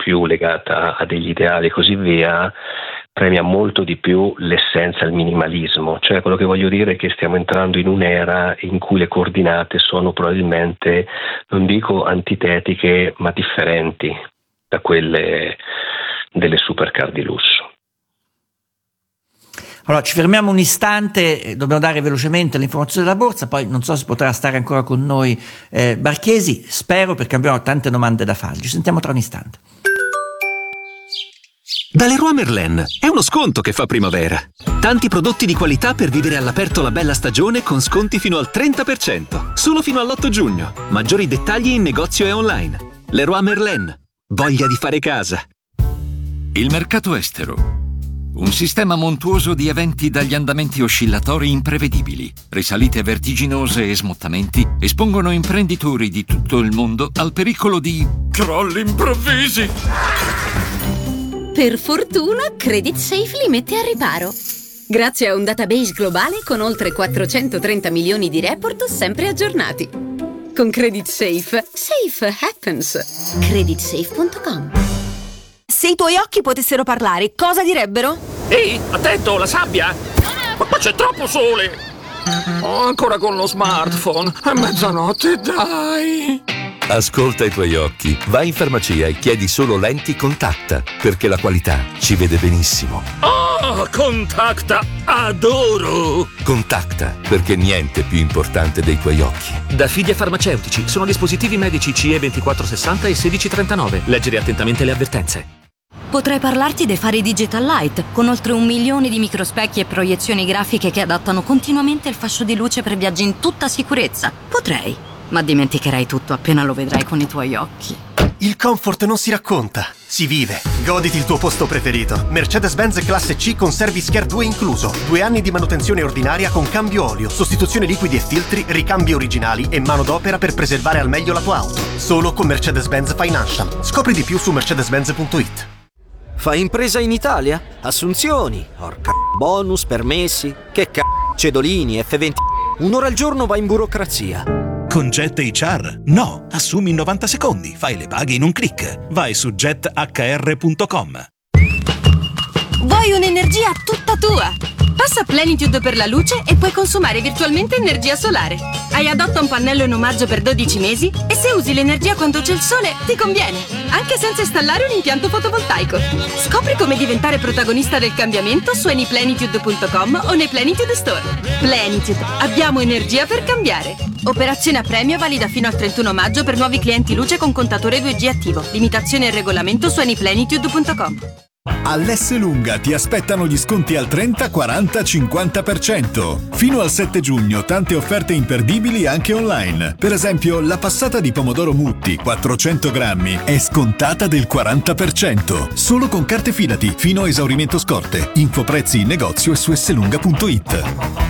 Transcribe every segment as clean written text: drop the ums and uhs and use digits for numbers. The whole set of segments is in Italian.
più legata a degli ideali e così via, premia molto di più l'essenza, il minimalismo. Cioè, quello che voglio dire è che stiamo entrando in un'era in cui le coordinate sono probabilmente, non dico antitetiche, ma differenti da quelle delle supercar di lusso. Allora ci fermiamo un istante, dobbiamo dare velocemente le informazioni della borsa, poi non so se potrà stare ancora con noi Marchesi, spero, perché abbiamo tante domande da fargli. Ci sentiamo tra un istante. Da Leroy Merlin è uno sconto che fa primavera. Tanti prodotti di qualità per vivere all'aperto la bella stagione con sconti fino al 30%, solo fino all'8 giugno. Maggiori dettagli in negozio e online. Leroy Merlin, voglia di fare casa. Il mercato estero. Un sistema montuoso di eventi dagli andamenti oscillatori imprevedibili, risalite vertiginose e smottamenti espongono imprenditori di tutto il mondo al pericolo di crolli improvvisi. Per fortuna, Credit Safe li mette a riparo. Grazie a un database globale con oltre 430 milioni di report sempre aggiornati. Con Credit Safe, safe happens. Creditsafe.com. Se i tuoi occhi potessero parlare, cosa direbbero? Ehi, attento, la sabbia! Ma qua c'è troppo sole! Oh, ancora con lo smartphone! È mezzanotte, dai! Ascolta i tuoi occhi, vai in farmacia e chiedi solo lenti Contacta, perché la qualità ci vede benissimo. Oh, Contacta! Adoro! Contacta, perché niente è più importante dei tuoi occhi. Da Fidia Farmaceutici sono dispositivi medici CE 2460 e 1639. Leggere attentamente le avvertenze. Potrei parlarti dei fari Digital Light, con oltre 1 milione di microspecchi e proiezioni grafiche che adattano continuamente il fascio di luce per viaggi in tutta sicurezza. Potrei, ma dimenticherai tutto appena lo vedrai con i tuoi occhi. Il comfort non si racconta, si vive. Goditi il tuo posto preferito. Mercedes-Benz classe C con Service Care 2 incluso. 2 anni di manutenzione ordinaria con cambio olio, sostituzione liquidi e filtri, ricambi originali e manodopera per preservare al meglio la tua auto. Solo con Mercedes-Benz Financial. Scopri di più su mercedes-benz.it. Fai impresa in Italia? Assunzioni, bonus, permessi, cedolini, F20. Un'ora al giorno vai in burocrazia. Con Jet HR? No, assumi in 90 secondi, fai le paghe in un click. Vai su jethr.com. Vuoi un'energia tutta tua? Passa Plenitude per la luce e puoi consumare virtualmente energia solare. Hai adotta un pannello in omaggio per 12 mesi e se usi l'energia quando c'è il sole ti conviene, anche senza installare un impianto fotovoltaico. Scopri come diventare protagonista del cambiamento su anyplenitude.com o nei Plenitude Store. Plenitude, abbiamo energia per cambiare. Operazione a premio valida fino al 31 maggio per nuovi clienti luce con contatore 2G attivo. Limitazioni e regolamento su anyplenitude.com. All'Esselunga ti aspettano gli sconti al 30, 40, 50%. Fino al 7 giugno tante offerte imperdibili anche online. Per esempio, la passata di pomodoro Mutti 400 grammi è scontata del 40%. Solo con carte Fidati, fino a esaurimento scorte. Info prezzi in negozio e su esselunga.it.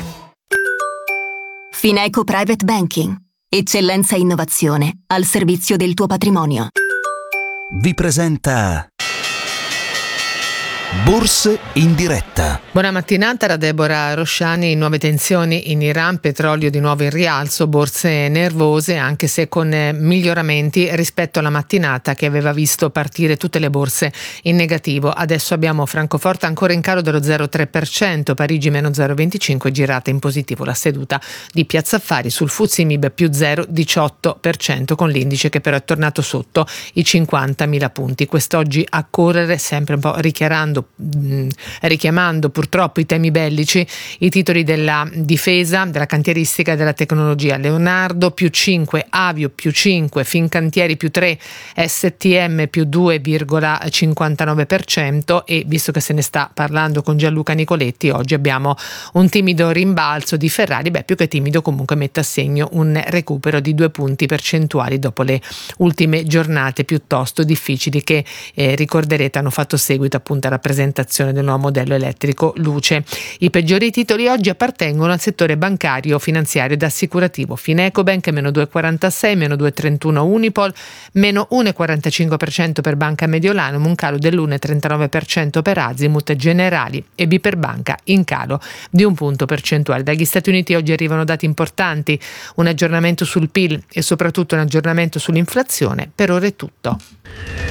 Fineco Private Banking. Eccellenza e innovazione al servizio del tuo patrimonio. Vi presenta Borse in diretta. Buona mattinata da Deborah Rosciani. Nuove tensioni in Iran, petrolio di nuovo in rialzo, borse nervose anche se con miglioramenti rispetto alla mattinata che aveva visto partire tutte le borse in negativo. Adesso abbiamo Francoforte ancora in calo dello 0,3%, Parigi meno 0,25%, girata in positivo la seduta di Piazza Affari. Sul FTSE MIB più 0,18% con l'indice che però è tornato sotto i 50.000 punti. Quest'oggi a correre, sempre un po' richiamando purtroppo i temi bellici, i titoli della difesa, della cantieristica e della tecnologia. Leonardo più 5, Avio più 5, Fincantieri più 3, STM più 2,59% e visto che se ne sta parlando con Gianluca Nicoletti, oggi abbiamo un timido rimbalzo di Ferrari, più che timido comunque mette a segno un recupero di 2 punti percentuali dopo le ultime giornate piuttosto difficili che ricorderete hanno fatto seguito appunto alla presentazione del nuovo modello elettrico Luce. I peggiori titoli oggi appartengono al settore bancario, finanziario ed assicurativo. Finecobank meno 2,46, meno 2,31 Unipol, meno 1,45% per Banca Mediolanum, un calo dell'1,39% per Azimut, Generali e Biper Banca in calo di 1 punto percentuale. Dagli Stati Uniti oggi arrivano dati importanti, un aggiornamento sul PIL e soprattutto un aggiornamento sull'inflazione. Per ora è tutto.